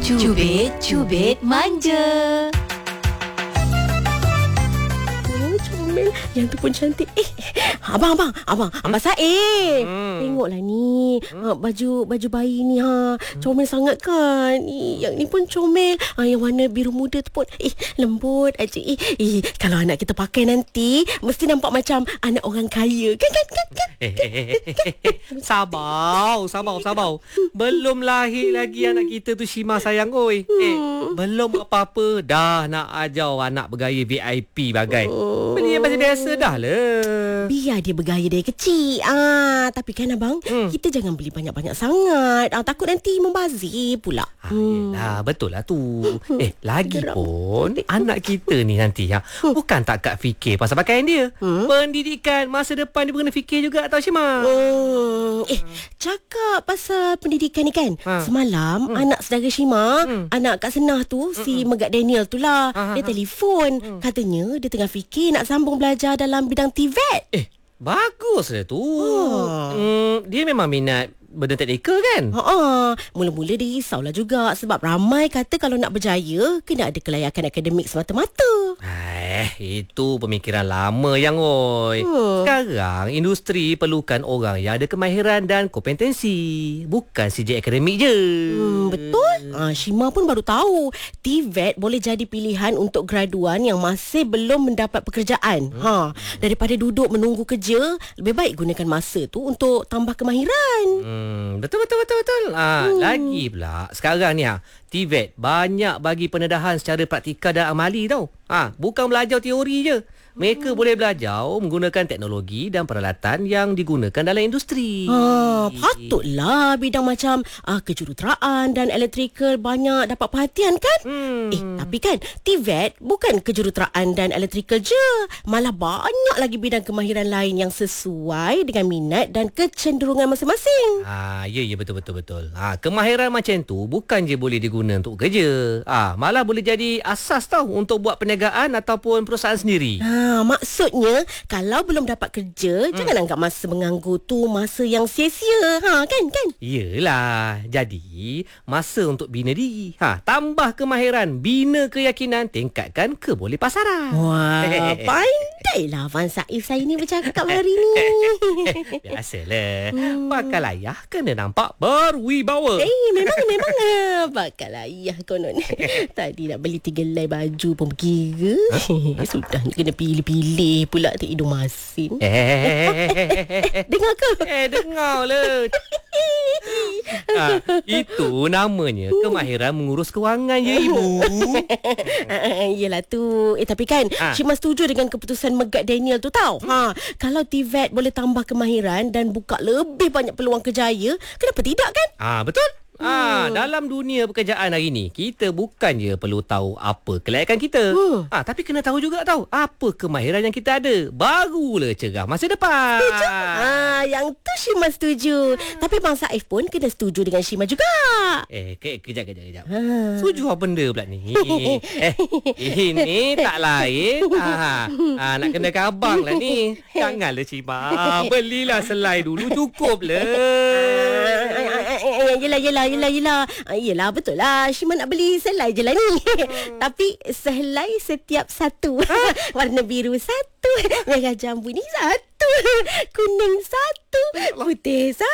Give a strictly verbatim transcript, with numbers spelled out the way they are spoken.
Cubit-cubit manja. Comel. Yang tu pun cantik. Eh, abang, abang, abang, hmm? Abang Saif. Hmm. Tengoklah ni. Ha, baju baju bayi ni ha. Comel sangat kan. Eh, yang ni pun comel. Ha, yang warna biru muda tu pun eh lembut aja. Eh, eh, kalau anak kita pakai nanti mesti nampak macam anak orang kaya. Kan kan kan kan. Eh, eh, eh, eh, eh. Sabar, sabar, sabar. Belum lahir lagi anak kita tu, Shima sayang oi. Eh, belum apa-apa dah nak ajar anak bergaya V I P bagai. Beli yang biasa-biasa dah lah. Biar dia bergaya dari kecil. Ah, tapi kan abang, hmm. kita jangan beli banyak-banyak sangat. Ah, takut nanti membazir pula. Ah, yelah, betul lah tu. Eh, lagipun anak kita ni nanti ha, bukan tak Kak fikir pasal pakaian dia. Hmm? Pendidikan masa depan dia pun kena fikir juga tau, Shima. Hmm. Eh, cakap pasal pendidikan ni kan. Ha. Semalam hmm. anak saudara Shima, hmm. anak Kak Senah tu, hmm. si Megat Daniel tu lah, ha, dia ha, telefon. Hmm. Katanya dia tengah fikir nak sambung belajar dalam bidang T V E T. Eh, bagus lah tu. Oh. Hmm, dia memang minat benda teknikal kan? Haa, mula-mula dia risaulah juga sebab ramai kata kalau nak berjaya kena ada kelayakan akademik semata-mata. Eh, itu pemikiran lama yang oi. Hmm. Sekarang industri perlukan orang yang ada kemahiran dan kompetensi, bukan saja akademik je. Hmm, betul. Ah, Shima pun baru tahu T V E T boleh jadi pilihan untuk graduan yang masih belum mendapat pekerjaan. Hmm. Ha, daripada duduk menunggu kerja, lebih baik gunakan masa tu untuk tambah kemahiran. Hmm. Hmm, betul betul betul betul. Ah, hmm. Lagi pula sekarang ni ha, T V E T banyak bagi pendedahan secara praktikal dan amali tau. Ha, bukan belajar teori je. Mereka hmm. boleh belajar menggunakan teknologi dan peralatan yang digunakan dalam industri. Ha, patutlah bidang macam ah, kejuruteraan dan elektrikal banyak dapat perhatian kan? Hmm. Eh, tapi kan T V E T bukan kejuruteraan dan elektrikal je. Malah banyak lagi bidang kemahiran lain yang sesuai dengan minat dan kecenderungan masing-masing. Ah, ya ya betul betul betul. Ah, kemahiran macam tu bukan je boleh diguna untuk kerja. Ah, malah boleh jadi asas tau untuk buat perniagaan ataupun perusahaan sendiri. Ha, maksudnya kalau belum dapat kerja, hmm. jangan anggap masa menganggur tu masa yang sia-sia. Ha, kan kan? Yelah. Jadi, masa untuk bina diri. Ha, tambah kemahiran, bina keyakinan, tingkatkan kebolehpasaran. Wah, pandailah Abang Saif saya ni bercakap hari ni. Biasalah. Hmm. Bakal ayah kena nampak berwibawa. Eh, memang memang bakal ayah konon. Tadi nak beli tiga helai baju pun berkira. Huh? Sudah kena pilih-pilih pula tak hidung masin. Eh, dengar ke? Eh, dengar lah. Ha, itu namanya kemahiran mengurus kewangan ya ibu. Yelah tu. Eh tapi kan ha. Shima setuju dengan keputusan Megat Daniel tu tau. Ha, kalau T V E T boleh tambah kemahiran dan buka lebih banyak peluang kerjaya, kenapa tidak kan? Ah, betul. Ah, hmm. Dalam dunia pekerjaan hari ni, kita bukan je perlu tahu apa kelayakan kita. Hmm. Ah, tapi kena tahu juga tahu apa kemahiran yang kita ada. Barulah cerah masa depan. Setuju. Ah, yang tu Shima setuju. Hmm. Tapi Bang Saif pun kena setuju dengan Shima juga. Eh, ke, kejap kejap kejap. Hmm. Setuju apa benda pula ni? eh, ini tak lain. Ah, ah, nak kena abang lah ni. Janganlah Shima. Belilah selai dulu, cukuplah. Yelah, yelah, yelah, yelah. Yelah, betul lah. Shima nak beli selai je lah ni. Hmm. Tapi sehelai setiap satu. Warna biru satu. Merah jambu ni satu. Kuning satu. Putih satu.